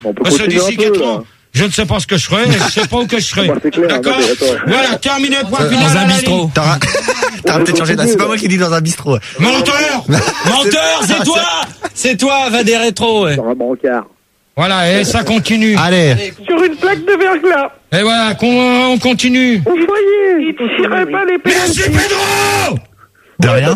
Parce que d'ici 4 ans, je ne sais pas ce que je ferai, je sais pas où que je serai. D'accord? Voilà, terminé, point final. Dans un bistrot. T'auras peut-être changé c'est pas moi qui dis dans un bistrot. Menteur! Menteur, c'est toi, va des rétros, ouais. Dans un brancard. Voilà, et ça continue. Allez. Sur une plaque de verglas. Et voilà, on continue. Au foyer, il tirait pas les Merci pénaltys. Pedro! De rien.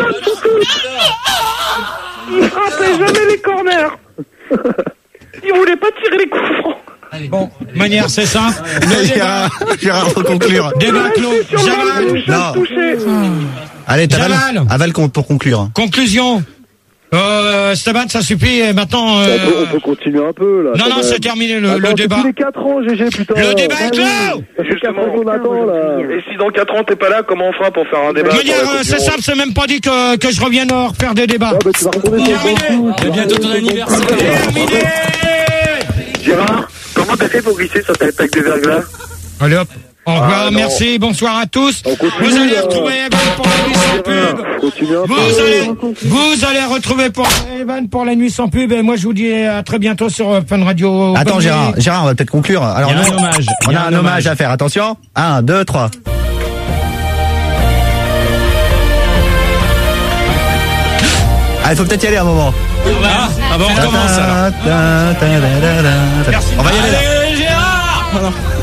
Il frappait jamais les corners. Il voulait pas tirer les coups francs. Bon, manière, c'est ça. Le débat. Gérard, faut conclure. Débat clos. Jamal. Non. Allez, Jamal. Aval pour conclure. Conclusion. Esteban, ça suffit. Et maintenant. On peut continuer un peu, là. Non, c'est terminé le débat. Tous les 4 ans, GG, putain. Le débat est clos. Ça fait 4 ans qu'on attend, là. Et si dans 4 ans t'es pas là, comment on fera pour faire un débat? Manière, c'est simple, c'est même pas dit que je revienne refaire des débats. Ah, bah, tu vas retourner sur le banc. C'est bientôt ton anniversaire. Terminé. Gérard, comment t'as fait pour glisser sur ta plaque de verglas? Allez hop. Au revoir, merci, bonsoir à tous. Vous allez retrouver Evan pour la nuit sans pub. Continue un peu. Vous allez retrouver Evan pour la nuit sans pub. Et moi, je vous dis à très bientôt sur Fun Radio. Attends, Gérard, on va peut-être conclure. Alors, Il y a un hommage. On a un hommage à faire. Attention. 1, 2, 3. Ah, il faut peut-être y aller un moment. Ah bon, on commence alors. On va y aller là. Allez, Gérard!